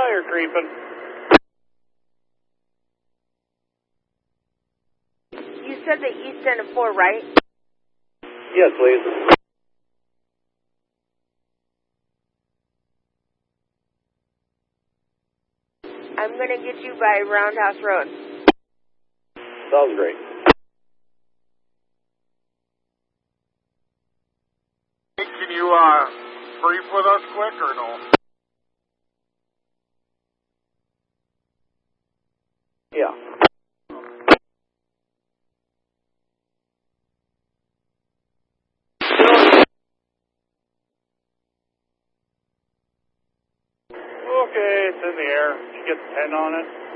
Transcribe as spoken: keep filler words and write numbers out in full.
you're creeping. You said the east end of four, right? Yes, please. I'm going to get you by Roundhouse Road. Sounds great. Hey, can you uh, brief with us quick or no? Yeah. Okay, it's in the air. Did you get the pen on it?